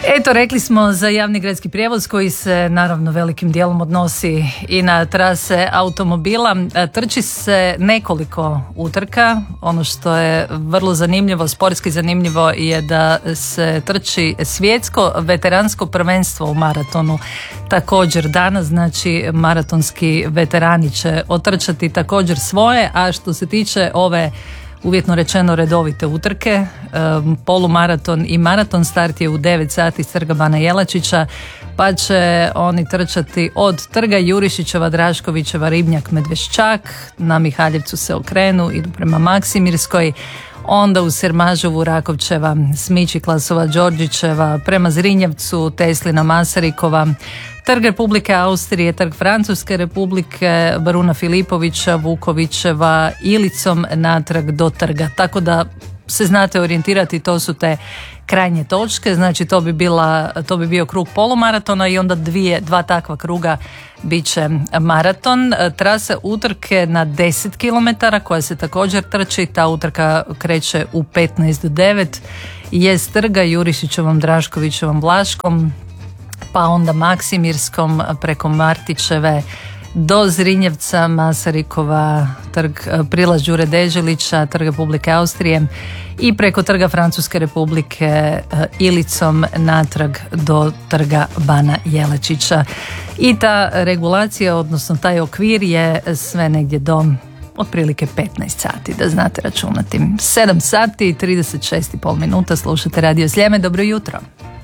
Eto, rekli smo za javni gradski prijevoz koji se naravno velikim dijelom odnosi i na trase automobila. Trči se nekoliko utrka. Ono što je vrlo zanimljivo, sportski zanimljivo, je da se trči svjetsko veteransko prvenstvo u maratonu. Također danas, znači, maratonski veterani će otrčati također svoje, a što se tiče ove uvjetno rečeno redovite utrke, polumaraton i maraton, start je u 9 sati s Trga Bana Jelačića, pa će oni trčati od Trga Jurišićeva, Draškovićeva, Ribnjak, Medveščak, na Mihaljevcu se okrenu, idu prema Maksimirskoj, onda u Sermažovu, Rakovčeva, Smići, Klasova, Đorđićeva, prema Zrinjevcu, Teslina, Masarikova, Trg Republike Austrije, Trg Francuske Republike, Baruna Filipovića, Vukovićeva, Ilicom natrag do trga. Tako da se znate orijentirati, to su te krajnje točke, znači to bi bio krug polumaratona i onda dva takva kruga bit će maraton. Trasa utrke na 10 km koja se također trči, ta utrka kreće u 15 do 9, je s Trga Jurišićevom, Draškovićevom, Vlaškom, pa onda Maksimirskom preko Martićeve do Zrinjevca, Masarikova, prilaz Đure Deželića, Trg Republike Austrije i preko Trga Francuske Republike Ilicom natrag do Trga Bana Jelačića. I ta regulacija, odnosno taj okvir, je sve negdje do otprilike 15 sati, da znate računati. 7 sati i 36,5 minuta, slušate Radio Sljeme, dobro jutro.